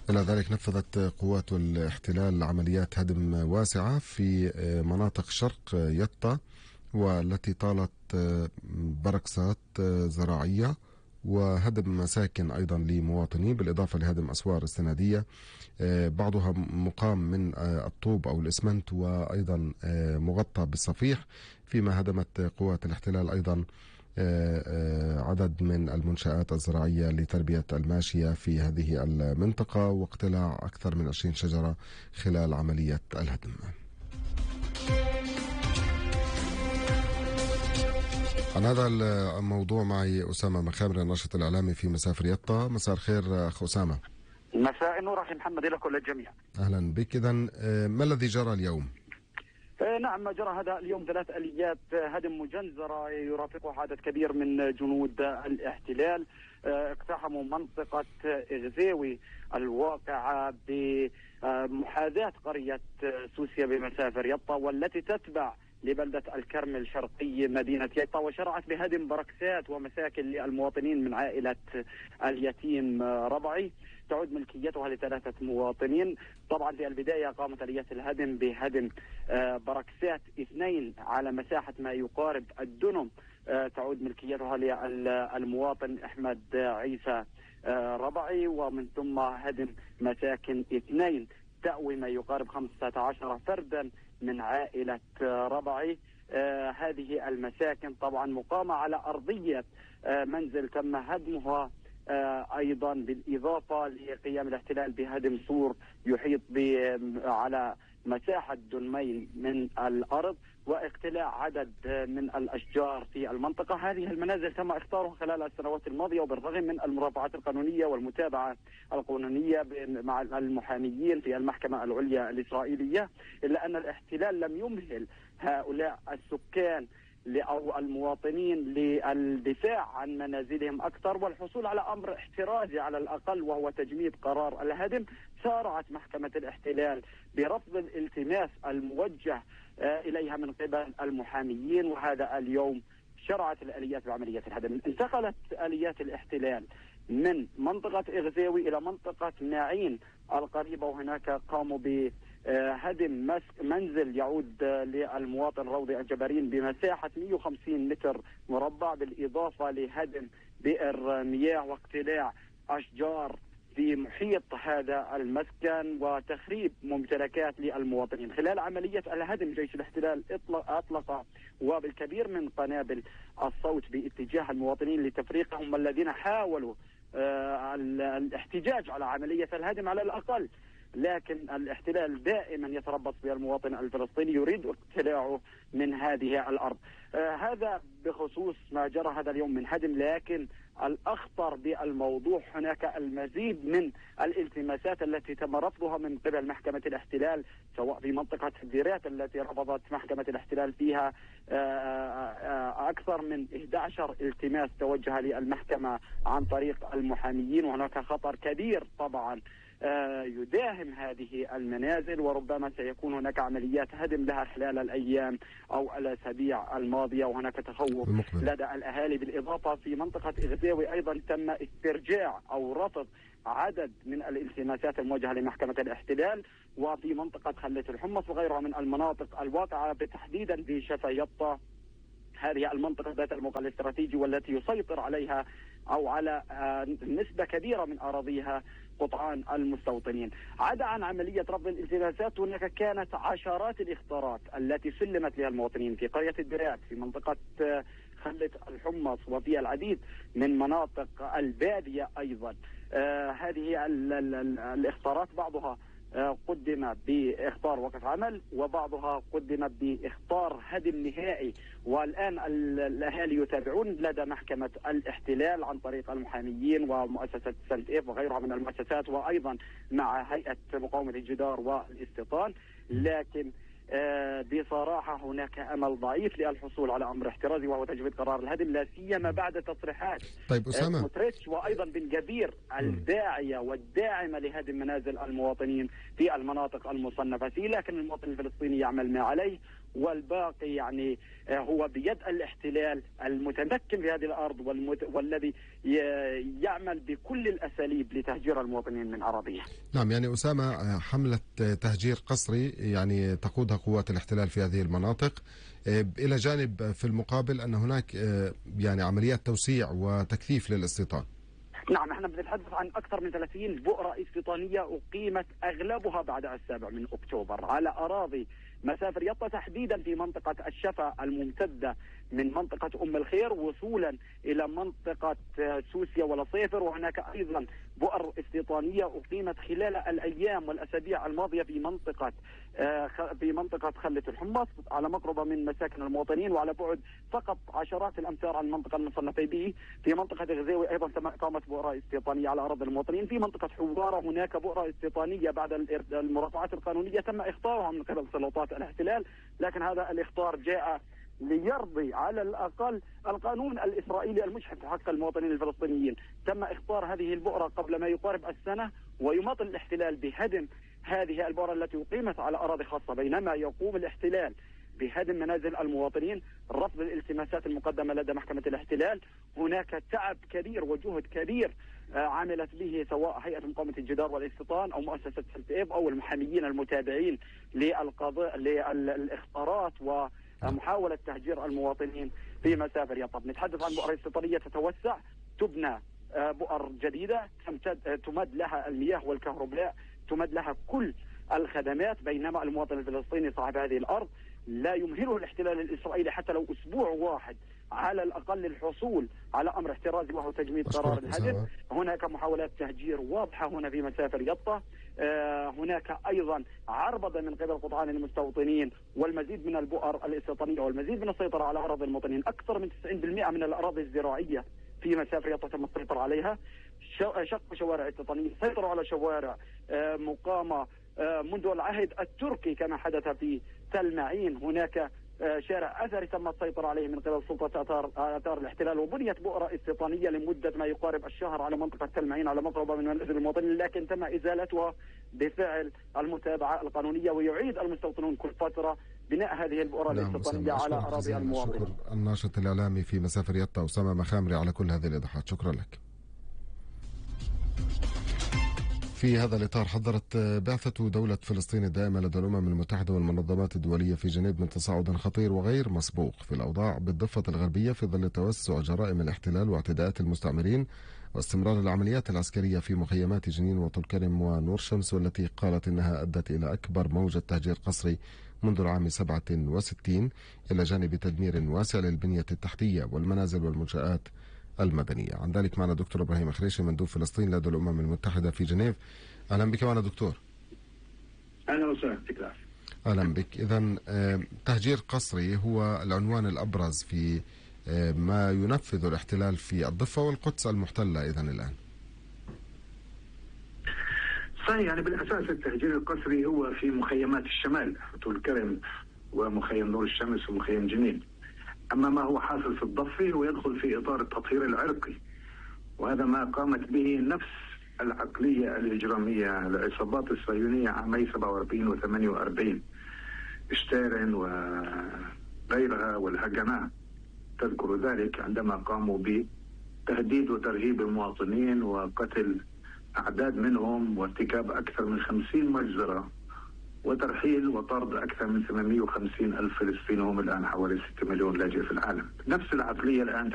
إلى ذلك نفذت قوات الاحتلال عمليات هدم واسعة في مناطق شرق يطا، والتي طالت بركسات زراعية وهدم مساكن أيضا لمواطنين، بالإضافة لهدم أسوار استنادية بعضها مقام من الطوب أو الإسمنت وأيضا مغطى بالصفيح. فيما هدمت قوات الاحتلال أيضا عدد من المنشآت الزراعية لتربية الماشية في هذه المنطقة، واقتلاع أكثر من 20 شجرة خلال عملية الهدم. عن هذا الموضوع معي أسامة مخامر، الناشط الإعلامي في مسافر يطا. مساء الخير أخ أسامة. مساء النور أخي محمد لك وللجميع. أهلا بك. إذن ما الذي جرى اليوم؟ نعم، جرى هذا اليوم 3 آليات هدم مجنزرة يرافقها عدد كبير من جنود الاحتلال. اقتحموا منطقة إغزاوي الواقعة بمحاذاة قرية سوسيا بمسافر يطا، والتي تتبع لبلدة الكرمل شرقي مدينة يطا، وشرعت بهدم بركسات ومساكن للمواطنين من عائلة اليتيم ربعي تعود ملكيتها ل3 مواطنين. طبعا في البداية قامت آليات الهدم بهدم بركسات 2 على مساحة ما يقارب الدنم تعود ملكيتها للمواطن أحمد عيسى ربعي، ومن ثم هدم مساكن 2 تأوي ما يقارب 15 فردا من عائلة ربعي. هذه المساكن طبعا مقامة على أرضية منزل تم هدمها أيضا، بالإضافة لقيام الاحتلال بهدم سور يحيط على مساحة دنمين من الأرض، واقتلاع عدد من الأشجار في المنطقة. هذه المنازل تم اختارها خلال السنوات الماضية، وبالرغم من المرافعات القانونية والمتابعة القانونية مع المحاميين في المحكمة العليا الإسرائيلية، إلا أن الاحتلال لم يمهل هؤلاء السكان أو المواطنين للدفاع عن منازلهم أكثر والحصول على أمر احترازي على الأقل، وهو تجميد قرار الهدم. سارعت محكمة الاحتلال برفض الالتماس الموجه إليها من قبل المحاميين، وهذا اليوم شرعت الآليات بعملية الهدم. انتقلت آليات الاحتلال من منطقة إغزاوي إلى منطقة ناعين القريبة، وهناك قاموا هدم منزل يعود للمواطن روضي الجبارين بمساحة 150 متر مربع، بالإضافة لهدم بئر مياه واقتلاع أشجار في محيط هذا المسكن وتخريب ممتلكات للمواطنين. خلال عملية الهدم جيش الاحتلال أطلق وبالكثير من قنابل الصوت باتجاه المواطنين لتفريقهم الذين حاولوا الاحتجاج على عملية الهدم على الأقل، لكن الاحتلال دائما يتربص بالمواطن الفلسطيني يريد اقتلاعه من هذه الأرض. هذا بخصوص ما جرى هذا اليوم من هدم، لكن الأخطر بالموضوع هناك المزيد من الالتماسات التي تم رفضها من قبل محكمة الاحتلال، سواء في منطقة الديرات التي رفضت محكمة الاحتلال فيها أكثر من 11 التماس توجه للمحكمة عن طريق المحاميين، وهناك خطر كبير طبعا يداهم هذه المنازل، وربما سيكون هناك عمليات هدم لها خلال الأيام أو الأسابيع الماضية، وهناك تخوف لدى الأهالي. بالإضافة في منطقة إغزاوي أيضا تم استرجاع أو رفض عدد من الالتماسات الموجهة لمحكمة الاحتلال، وفي منطقة خلة الحمص وغيرها من المناطق الواقعة تحديدا في شفا يطا، هذه المنطقة ذات الموقع الاستراتيجي والتي يسيطر عليها أو على نسبة كبيرة من أراضيها قطعان المستوطنين. عدا عن عملية رفض الالتماسات، هناك كانت عشرات الإخطارات التي سلمت لها المواطنين في قرية الدرات، في منطقة خلة الحمص، وفي العديد من مناطق البادية أيضا. هذه الإخطارات بعضها قدم بإخطار وقف عمل، وبعضها قدم بإخطار هدم نهائي، والآن الأهالي يتابعون لدى محكمة الاحتلال عن طريق المحاميين ومؤسسة سنت إيف وغيرها من المؤسسات، وأيضا مع هيئة مقاومة الجدار والاستيطان. لكن بصراحة هناك أمل ضعيف للحصول على أمر احترازي وهو تجويد قرار الهدم، لا سيما بعد تصريحات سموتريتش وأيضا بن جبير الداعية والداعمة لهدم منازل المواطنين في المناطق المصنفة فيه. لكن المواطن الفلسطيني يعمل ما عليه، والباقي يعني هو بيد الاحتلال المتمكن في هذه الأرض والذي يعمل بكل الأساليب لتهجير المواطنين من أراضيهم. نعم، يعني أسامة، حملة تهجير قسري يعني تقودها قوات الاحتلال في هذه المناطق، إلى جانب في المقابل أن هناك يعني عمليات توسيع وتكثيف للاستيطان. نعم، احنا بنتحدث عن اكثر من 30 بؤرة استيطانية اقيمت اغلبها بعد 7 أكتوبر على اراضي مسافر يطا، تحديدا في منطقة الشفا الممتدة من منطقة ام الخير وصولا الى منطقة سوسيا ولصيفر. وهناك ايضا بؤر استيطانية اقيمت خلال الايام والاسابيع الماضية في منطقة خلة الحمص على مقربة من مساكن المواطنين، وعلى بعد فقط عشرات الامتار عن المنطقة المصنفة به. في منطقة غزاوي ايضا تم اقامة بؤرة استيطانية على اراضي المواطنين. في منطقة حوارة هناك بؤرة استيطانية بعد المرافعات القانونية تم اخطارها من قبل سلطات الاحتلال، لكن هذا الاخطار جاء ليرضي على الأقل القانون الإسرائيلي المجحف حق المواطنين الفلسطينيين. تم إخطار هذه البؤرة قبل ما يقارب السنة، ويماطل الاحتلال بهدم هذه البؤرة التي أقيمت على أراضي خاصة، بينما يقوم الاحتلال بهدم منازل المواطنين، رفض الالتماسات المقدمة لدى محكمة الاحتلال. هناك تعب كبير وجهد كبير عملت به سواء هيئة مقاومة الجدار والاستيطان أو مؤسسة سلتيب أو المحاميين المتابعين للقضاء للإخطارات ومحاولة تهجير المواطنين في مسافر يطا. نتحدث عن بؤر استيطانية تتوسع، تبنى بؤر جديدة تمد لها المياه والكهرباء، تمد لها كل الخدمات، بينما المواطن الفلسطيني صاحب هذه الأرض لا يمهله الاحتلال الإسرائيلي حتى لو أسبوع واحد على الأقل الحصول على أمر احترازي وهو تجميد قرار الهدم. هناك محاولات تهجير واضحة هنا في مسافر يطا. هناك أيضا عربدة من قبل قطعان المستوطنين والمزيد من البؤر الاستيطانية والمزيد من السيطرة على أراضي المواطنين. أكثر من 90% من الأراضي الزراعية في مسافر يطا تم السيطرة عليها. شق شوارع استيطانية، سيطروا على شوارع مقامة منذ العهد التركي كما حدث في تل معين. هناك شارع أثري تم السيطرة عليه من قبل سلطة آثار الاحتلال، وبنيت بؤرة استيطانية لمدة ما يقارب الشهر على منطقة تل معين على مقربة من منازل المواطنين، لكن تم إزالتها بفعل المتابعة القانونية، ويعيد المستوطنون كل فترة بناء هذه البؤرة الاستيطانية على أراضي المواطنين. شكر الناشط الإعلامي في مسافر يطا أسامة مخامري على كل هذه الإيضاحات، شكرا لك. في هذا الإطار حذرت بعثة دولة فلسطين الدائمة لدى الأمم المتحدة والمنظمات الدولية في جنيف من تصاعد خطير وغير مسبوق في الأوضاع بالضفة الغربية في ظل توسع جرائم الاحتلال واعتداءات المستعمرين واستمرار العمليات العسكرية في مخيمات جنين وطول كرم ونور شمس، والتي قالت إنها أدت إلى أكبر موجة تهجير قسري منذ العام 67، إلى جانب تدمير واسع للبنية التحتية والمنازل والمنشآت المدنية. عن ذلك معنا دكتور إبراهيم خريشي مندوب فلسطين لدى الأمم المتحدة في جنيف. أهلا بك معنا دكتور. أهلا وسهلا. أهلا بك. إذن تهجير قسري هو العنوان الأبرز في ما ينفذ الاحتلال في الضفة والقدس المحتلة إذن الآن. صحيح، يعني بالأساس التهجير القسري هو في مخيمات الشمال طول كرم ومخيم نور الشمس ومخيم جنين. أما ما هو حاصل في الضفة هو يدخل في إطار التطهير العرقي، وهذا ما قامت به نفس العقلية الإجرامية العصابات الصهيونية عامي 47 و48، شتيرن وغيرها والهجناء تذكر ذلك، عندما قاموا بتهديد وترهيب المواطنين وقتل أعداد منهم وارتكاب أكثر من 50 مجزرة وترحيل وطرد أكثر من 850 ألف فلسطيني، وهم الآن حوالي 6 مليون لاجئ في العالم. نفس العقلية الآن